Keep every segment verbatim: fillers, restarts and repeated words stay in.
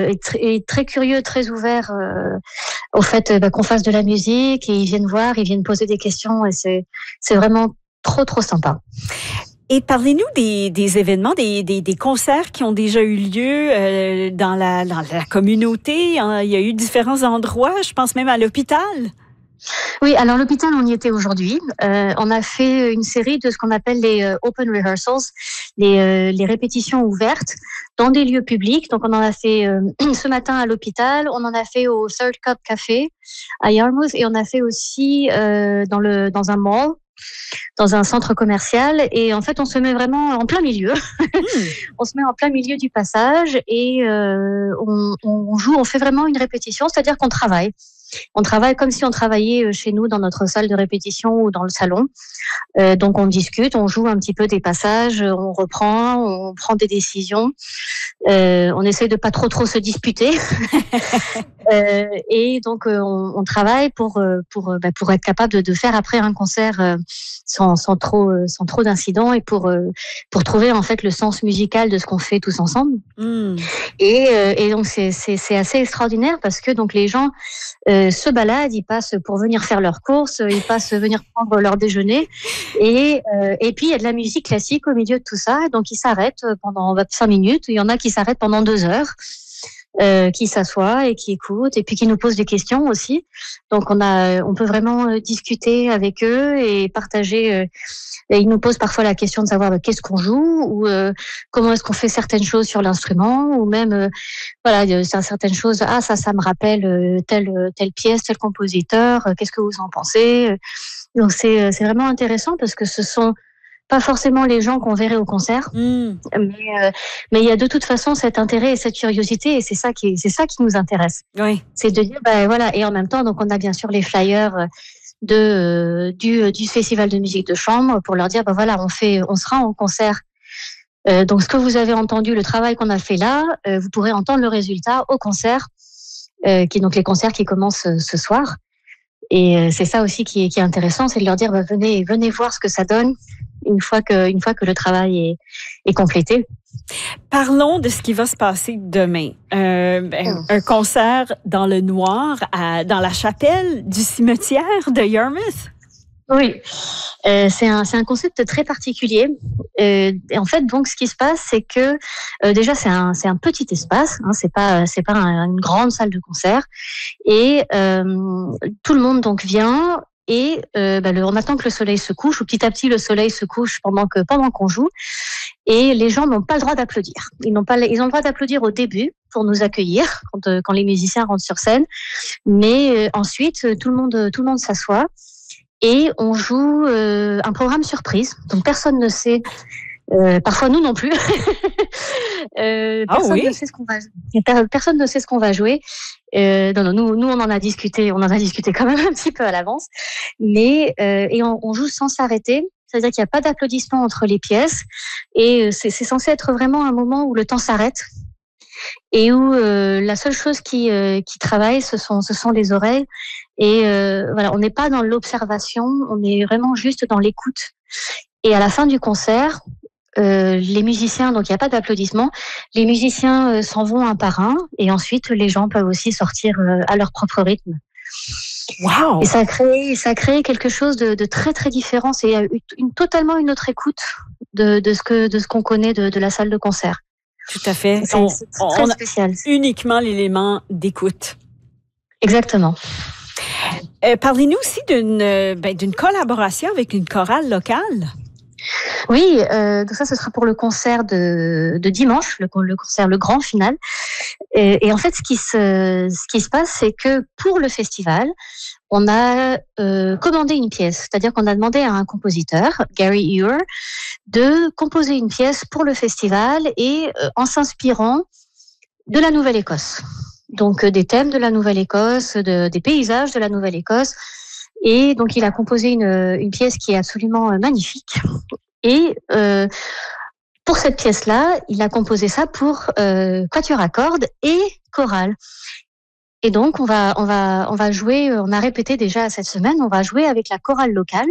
est, tr- est très curieux, très ouvert euh, au fait euh, bah, qu'on fasse de la musique, et ils viennent voir, ils viennent poser des questions, et c'est c'est vraiment trop trop sympa. Et parlez-nous des, des événements, des, des, des concerts qui ont déjà eu lieu euh, dans, la, dans la communauté. Hein, il y a eu différents endroits, je pense même à l'hôpital. Oui, alors l'hôpital, on y était aujourd'hui. Euh, on a fait une série de ce qu'on appelle les euh, open rehearsals, les, euh, les répétitions ouvertes dans des lieux publics. Donc on en a fait euh, ce matin à l'hôpital, on en a fait au Third Cup Café à Yarmouth, et on a fait aussi euh, dans, le, dans un mall, dans un centre commercial. Et en fait, on se met vraiment en plein milieu. Hmm. On se met en plein milieu du passage, et euh, on, on joue, on fait vraiment une répétition, c'est-à-dire qu'on travaille. On travaille comme si on travaillait chez nous dans notre salle de répétition ou dans le salon. Euh, donc on discute, on joue un petit peu des passages, on reprend, on prend des décisions. Euh, on essaie de pas trop trop se disputer. euh, et donc euh, on, on travaille pour euh, pour bah, pour être capable de, de faire après un concert euh, sans sans trop euh, sans trop d'incidents, et pour euh, pour trouver en fait le sens musical de ce qu'on fait tous ensemble. Hmm. Et, euh, et donc c'est c'est c'est assez extraordinaire, parce que donc les gens euh, se baladent, ils passent pour venir faire leurs courses, ils passent venir prendre leur déjeuner, et euh, et puis il y a de la musique classique au milieu de tout ça, donc ils s'arrêtent pendant cinq minutes, il y en a qui s'arrêtent pendant deux heures. Euh, qui s'assoient et qui écoutent, et puis qui nous posent des questions aussi. Donc on a, on peut vraiment euh, discuter avec eux et partager. Euh, et ils nous posent parfois la question de savoir bah, qu'est-ce qu'on joue, ou euh, comment est-ce qu'on fait certaines choses sur l'instrument, ou même euh, voilà, il y a certaines choses. Ah, ça, ça me rappelle euh, telle telle pièce, tel compositeur. euh, Qu'est-ce que vous en pensez? Donc c'est euh, c'est vraiment intéressant, parce que ce sont pas forcément les gens qu'on verrait au concert, Hmm. mais euh, mais il y a de toute façon cet intérêt et cette curiosité, et c'est ça qui c'est ça qui nous intéresse. Oui. C'est de dire ben voilà, et en même temps donc on a bien sûr les flyers de euh, du du festival de musique de chambre, pour leur dire ben voilà, on fait on sera en concert. Euh, donc ce que vous avez entendu, le travail qu'on a fait là, euh, vous pourrez entendre le résultat au concert, euh, qui donc les concerts qui commencent euh, ce soir. Et euh, c'est ça aussi qui est, qui est intéressant, c'est de leur dire bah, venez venez voir ce que ça donne une fois que une fois que le travail est, est complété. Parlons de ce qui va se passer demain. Euh, ben, Mm. Un concert dans le noir à, dans la chapelle du cimetière de Yarmouth. Oui, euh, c'est un c'est un concept très particulier. Euh, et en fait, donc, ce qui se passe, c'est que euh, déjà c'est un c'est un petit espace, hein, c'est pas c'est pas un- une grande salle de concert, et euh, tout le monde donc vient. Et euh, bah, le, on attend que le soleil se couche, ou petit à petit le soleil se couche pendant que pendant qu'on joue, et les gens n'ont pas le droit d'applaudir. Ils n'ont pas ils ont le droit d'applaudir au début pour nous accueillir quand euh, quand les musiciens rentrent sur scène, mais euh, ensuite tout le monde tout le monde s'assoit. Et on joue euh, un programme surprise, donc personne ne sait. Euh, parfois nous non plus. euh, Ah personne oui? ne sait ce qu'on va. Personne ne sait ce qu'on va jouer. Euh, non, non, nous, nous on en a discuté, on en a discuté quand même un petit peu à l'avance. Mais euh, et on, on joue sans s'arrêter. C'est-à-dire qu'il n'y a pas d'applaudissements entre les pièces, et euh, c'est, c'est censé être vraiment un moment où le temps s'arrête, et où euh, la seule chose qui euh, qui travaille, ce sont ce sont les oreilles. Et euh, voilà, on n'est pas dans l'observation, on est vraiment juste dans l'écoute. Et à la fin du concert, euh, les musiciens, donc il n'y a pas d'applaudissements, les musiciens euh, s'en vont un par un, et ensuite les gens peuvent aussi sortir euh, à leur propre rythme. Wow! Et ça crée, ça crée quelque chose de, de très très différent. C'est une, une, totalement une autre écoute de, de ce que de ce qu'on connaît de, de la salle de concert. Tout à fait. C'est, On, c'est très on a spécial. uniquement l'élément d'écoute. Exactement. Euh, parlez-nous aussi d'une euh, ben, d'une collaboration avec une chorale locale. Oui, euh, donc ça, ce sera pour le concert de, de dimanche, le, le concert, le grand final. Et, et en fait, ce qui se, ce qui se passe, c'est que pour le festival, on a euh, commandé une pièce. C'est-à-dire qu'on a demandé à un compositeur, Gary Ewer, de composer une pièce pour le festival, et euh, en s'inspirant de la Nouvelle-Écosse. Donc euh, des thèmes de la Nouvelle-Écosse, de, des paysages de la Nouvelle-Écosse. Et donc il a composé une, une pièce qui est absolument magnifique. Et euh, pour cette pièce-là, il a composé ça pour euh, quatuor à cordes et chorale. Et donc on va on va on va jouer. On a répété déjà cette semaine. On va jouer avec la chorale locale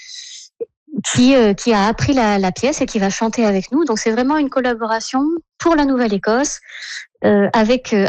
qui euh, qui a appris la, la pièce et qui va chanter avec nous. Donc c'est vraiment une collaboration pour la Nouvelle-Écosse euh, avec euh,